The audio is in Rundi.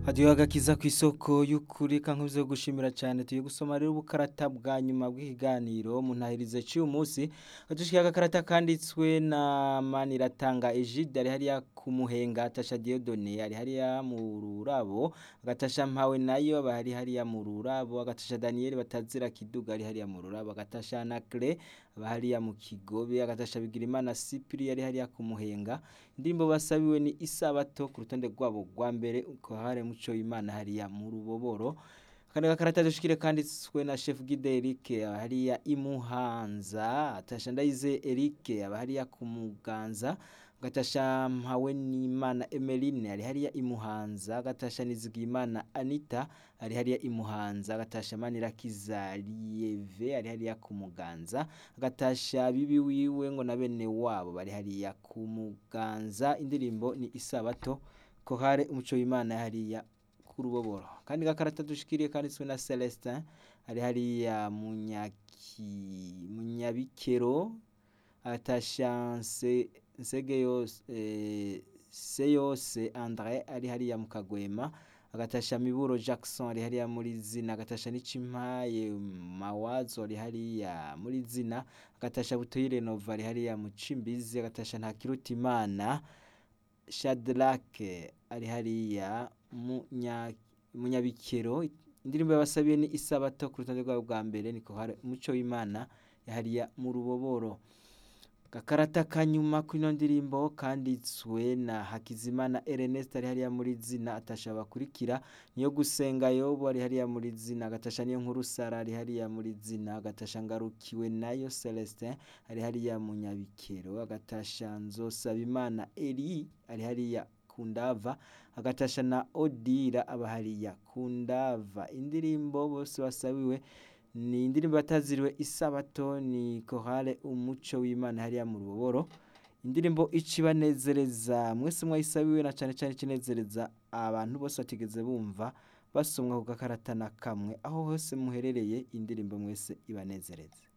Hadiyo agakiza kw'isoko y'ukuri kankuze gushimira cyane tuye gusoma rero ubukarata bwa nyuma bw'ikiganiro mu ntahirize cy'uyu munsi dushikira agakarata kanditswe na Maniratanga Egide ari hariya ku Muhenga atasha Dieudonné ari hariya mu Rurabo agatasha Mpawe nayo bari hariya mu Rurabo agatasha Daniel Batazira Kiduga ari hariya mu Rurabo agatasha Nakle hariya mu Kigobe agatasha Bigirimana Cyprien ari hariya ku Muhenga ndimbo basabiwe ni isabato ku rutonde rwabo rwa mbere uko hare muco Imana hariya mu Ruboboro kandi gakarata dushikire kanditswe na Chef Guide Eric hariya imuhanza atasha Ndayize Eric hariya ku Muganza gatasha Mpawe n'Imana Emeline ari hariya imuhanza gatasha Nizigimana Anita ari hariya imuhanza gatasha Manirakiza Lieve ari hariya ku Muganza gatasha bibi wiwe ngo na bene wabo bari hariya ku Muganza indirimbo ni isabato ko hare umuco w'Imana hariya ku Ruboboro kandi gakarata dushikiriye kanditswe na Celestin ari hariya Munyabikero atashanse Seyose André ari hariya mu Kagwema agatasha Miburo Jackson ari hariya muri zina agatasha Nicimpaye Mawazo ari hariya muri zina agatasha Butoyire Nova ari hariya mu Cimbizi agatasha Ntakirutimana Shadrack ari hariya Munyabikero indirimbo yabasabiye ni isabato ku rutonde rwabo bwa mbere niko hari umuco w'Imana hariya mu Ruboboro gakarata kanyuma kw'ino ndirimbo kanditswe na Hakizimana Ernest ari hariya muri zina atasha bakurikira niyo gusenga yobo ari hariya muri zina agatasha niyo nkuru Sara ari hariya muri zina agatasha ngarukiwe nayo Celestin ari hariya Munyabikero agatasha Nzosabimana Eli ari hariya Kundava agatasha na Odira abahariya Kundava indirimbo bose basabiwe ni indirimbo bataziriwe isabato ni kohale umuco w'Imana hariya mu Ruboboro indirimbo icibanezereza mwese mwayisabiwe na cyane cyane kinezereza abantu bose batigeze bumva basomwa ku gakarata na kamwe aho hose muherereye indirimbo mwese ibanezereza